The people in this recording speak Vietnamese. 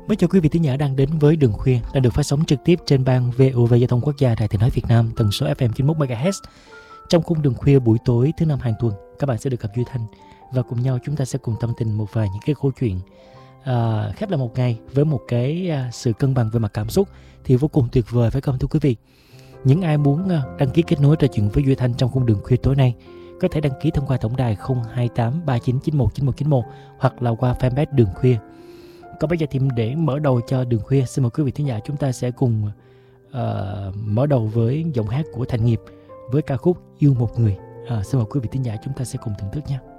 Mến chào quý vị thính giả đang đến với Đường Khuya, đang được phát sóng trực tiếp trên ban VOV Giao thông Quốc gia Đài Tiếng nói Việt Nam, tần số FM 91 MHz. Trong khung Đường Khuya buổi tối thứ năm hàng tuần, các bạn sẽ được gặp Duy Thanh và cùng nhau chúng ta sẽ cùng tâm tình một vài những cái câu chuyện khép lại một ngày với một cái sự cân bằng về mặt cảm xúc thì vô cùng tuyệt vời, phải không thưa quý vị? Những ai muốn đăng ký kết nối trò chuyện với Duy Thanh trong khung Đường Khuya tối nay có thể đăng ký thông qua tổng đài 028 3991 9191 hoặc là qua fanpage Đường Khuya. Còn bây giờ thì để mở đầu cho Đường Khuya, xin mời quý vị thính giả chúng ta sẽ cùng mở đầu với giọng hát của Thành Nghiệp với ca khúc Yêu Một Người. Xin mời quý vị thính giả chúng ta sẽ cùng thưởng thức nha.